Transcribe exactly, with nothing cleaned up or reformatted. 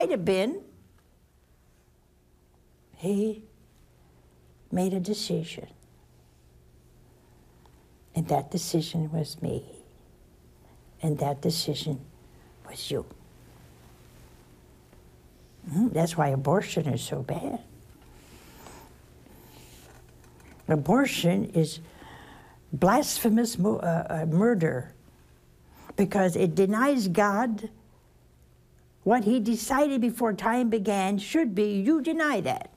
Might have been. He made a decision. And that decision was me. And that decision was you. Mm, that's why abortion is so bad. Abortion is blasphemous uh, uh, murder because it denies God what he decided before time began should be. You deny that.